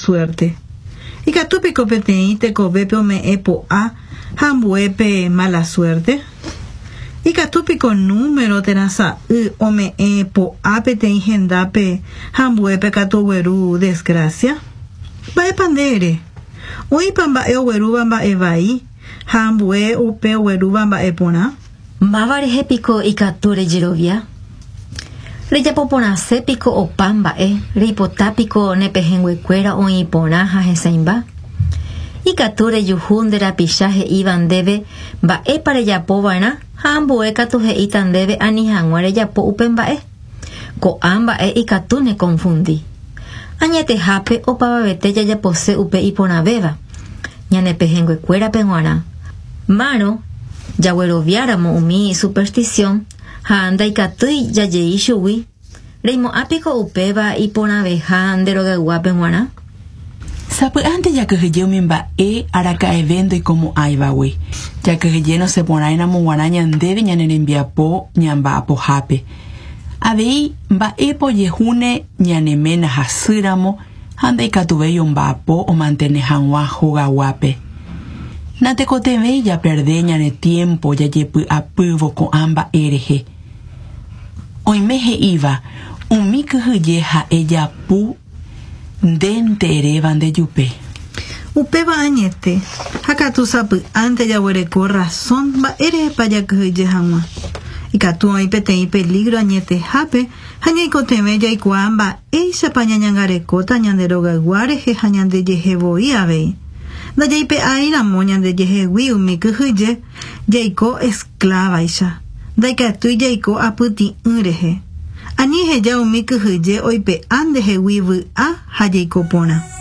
suerte. Y catúpico peteíte cobepe me epo a hambuepe mala suerte. Y catúpico número tenasa ome epo a peteí gendape hambuepe catuweru desgracia. Bae pandere. Oi pamba weru bamba evai hambue upe weru bamba epona. Mavare hepico y cature girovia. Reya popona sepico o pamba reipotápico nepejenguecuera o ipona jajeseimba. Y cature yuhundera pichaje iban debe ba para yapobana hambue catuje itan debe anijanguare yapo upemba ko amba y catune confundí. Añete jape o pavavete ya pose upe ipona beba. Ñanepejenguecuera penguana. Maro ya hueroviáramo umi superstición anda y catui ya yeishuwi reimo apico upeba y pona beja andero guapen guana. Sapu antes ya que yo me va araca evento y como aibawe ya que lleno se pona en amuguanaña debe ñanen envía po ñamba po jape abei va po yehune ñanemena hasiramo anda y catubeyo mba po o mantene hanwa juga guape. Nate coteve ya perdeña ne tiempo ya yepu apuvo con amba ereje. Hoy meje iba, un mikuyeja ella pu dente erevan de yupe. Upeba añete, hakatu sapu ante ya huereco razón va ere pa ya kuyejanwa. Y catu hay pete y peligro añete jape, hañe coteve ya y cuamba, eisa pañañangareco tañanderoga guareje hañande yejeboi abei. Da jaipe ai la moña de yehewi umikuye jaiko esclava isha daika tu jaiko aputi unreje ani he ja umikuye oipe ande hewi vu a hajaiko pona.